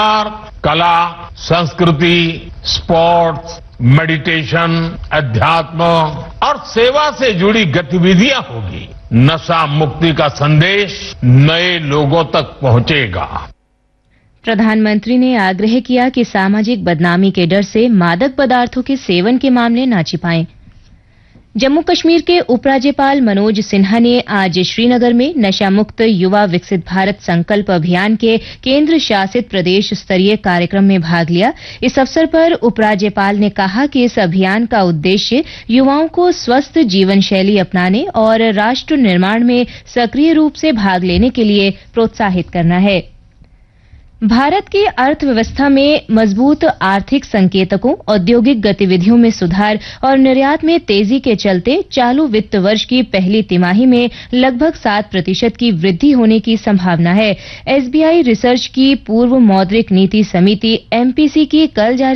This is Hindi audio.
कला, संस्कृति, स्पोर्ट्स, मेडिटेशन, अध्यात्म और सेवा से जुड़ी गतिविधियां होगी। नशा मुक्ति का संदेश नए लोगों तक पहुंचेगा। प्रधानमंत्री ने आग्रह किया कि सामाजिक बदनामी के डर से मादक पदार्थों के सेवन के मामले न छिपाएं। जम्मू कश्मीर के उपराज्यपाल मनोज सिन्हा ने आज श्रीनगर में नशा मुक्त युवा विकसित भारत संकल्प अभियान के केंद्र शासित प्रदेश स्तरीय कार्यक्रम में भाग लिया। इस अवसर पर उपराज्यपाल ने कहा कि इस अभियान का उद्देश्य युवाओं को स्वस्थ जीवन शैली अपनाने और राष्ट्र निर्माण में सक्रिय रूप से भाग लेने के लिए प्रोत्साहित करना है। भारत की अर्थव्यवस्था में मजबूत आर्थिक संकेतकों, औद्योगिक गतिविधियों में सुधार और निर्यात में तेजी के चलते चालू वित्त वर्ष की पहली तिमाही में लगभग 7% की वृद्धि होने की संभावना है। एसबीआई रिसर्च की पूर्व मौद्रिक नीति समिति एमपीसी की कल जारी